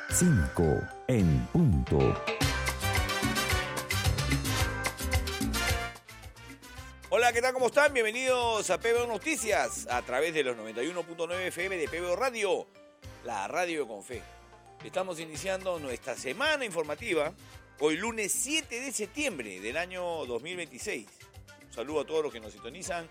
5 en punto. Hola, ¿qué tal? ¿Cómo están? Bienvenidos a PBO Noticias a través de los 91.9 FM de PBO Radio, la radio con fe. Estamos iniciando nuestra semana informativa hoy lunes 7 de septiembre del año 2026. Un saludo a todos los que nos sintonizan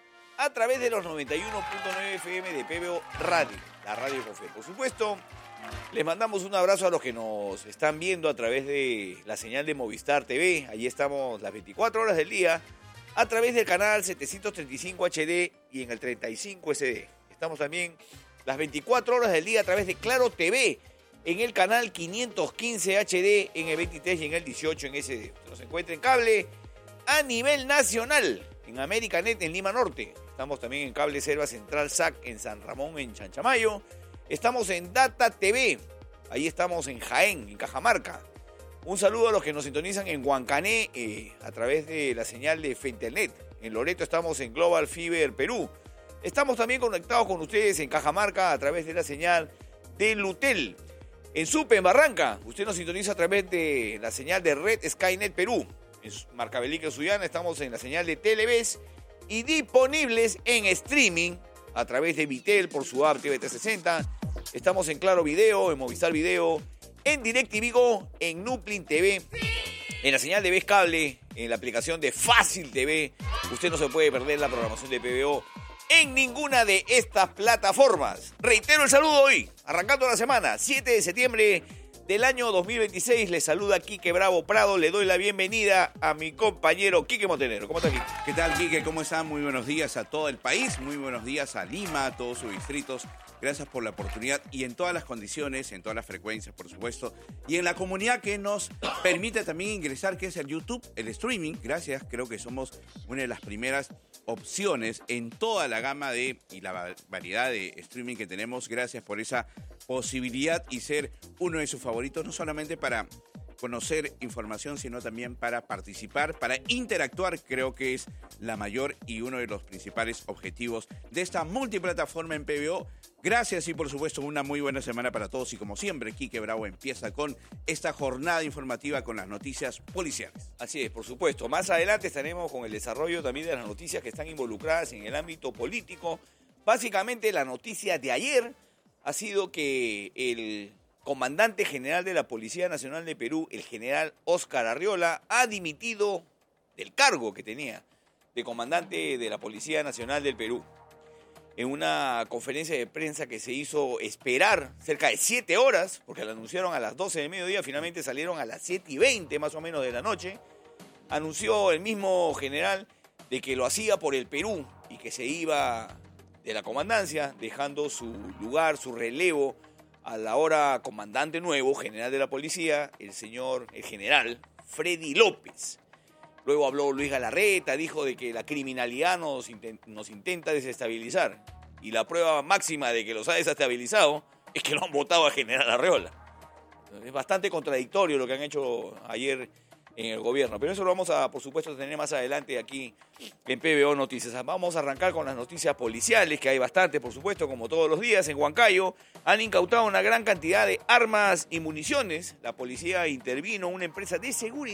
a través de los 91.9 FM de PBO Radio, la radio con fe. Por supuesto, les mandamos un abrazo a los que nos están viendo a través de la señal de Movistar TV. Allí estamos las 24 horas del día a través del canal 735 HD y en el 35 SD. Estamos también las 24 horas del día a través de Claro TV en el canal 515 HD, en el 23 y en el 18 en SD. Usted nos encuentra en cable a nivel nacional en Americanet en Lima Norte. Estamos también en cable Selva Central SAC en San Ramón en Chanchamayo. Estamos en Data TV. Ahí estamos en Jaén, en Cajamarca. Un saludo a los que nos sintonizan en Huancané a través de la señal de Fentelnet. En Loreto estamos en Global Fiber Perú. Estamos también conectados con ustedes en Cajamarca a través de la señal de Lutel. En Supe, en Barranca, usted nos sintoniza a través de la señal de Red Skynet Perú. En Marcavelica, Suyana, estamos en la señal de Televes y disponibles en streaming a través de Vitel por su app TV360. Estamos en Claro Video, en Movistar Video, en DirecTV Go, en Nuplin TV, en la señal de Vez Cable, en la aplicación de Fácil TV. Usted no se puede perder la programación de PBO en ninguna de estas plataformas. Reitero el saludo hoy, arrancando la semana, 7 de septiembre del año 2026. Les saluda Quique Bravo Prado. Le doy la bienvenida a mi compañero Quique Montenegro. ¿Cómo está, Quique? ¿Qué tal, Quique? ¿Cómo están? Muy buenos días a todo el país, muy buenos días a Lima, a todos sus distritos. Gracias por la oportunidad y en todas las condiciones, en todas las frecuencias, por supuesto. Y en la comunidad que nos permite también ingresar, que es el YouTube, el streaming. Gracias, creo que somos una de las primeras opciones en toda la gama y la variedad de streaming que tenemos. Gracias por esa posibilidad y ser uno de sus favoritos, no solamente para conocer información, sino también para participar, para interactuar. Creo que es la mayor y uno de los principales objetivos de esta multiplataforma en PBO. Gracias y por supuesto una muy buena semana para todos y como siempre, Quique Bravo empieza con esta jornada informativa con las noticias policiales. Así es, por supuesto. Más adelante estaremos con el desarrollo también de las noticias que están involucradas en el ámbito político. Básicamente la noticia de ayer ha sido que el comandante general de la Policía Nacional de Perú, el general Óscar Arriola, ha dimitido del cargo que tenía de comandante de la Policía Nacional del Perú. En una conferencia de prensa que se hizo esperar cerca de 7 horas, porque la anunciaron a las 12 del mediodía, finalmente salieron a las 7:20 más o menos de la noche, anunció el mismo general de que lo hacía por el Perú y que se iba de la comandancia, dejando su lugar, su relevo al ahora comandante nuevo, general de la policía, el general Freddy López. Luego habló Luis Galarreta, dijo de que la criminalidad nos intenta desestabilizar. Y la prueba máxima de que los ha desestabilizado es que lo han votado a general Arriola. Es bastante contradictorio lo que han hecho ayer en el gobierno. Pero eso lo vamos a, por supuesto, tener más adelante aquí en PBO Noticias. Vamos a arrancar con las noticias policiales, que hay bastante, por supuesto, como todos los días. En Huancayo han incautado una gran cantidad de armas y municiones. La policía intervino en una empresa de seguridad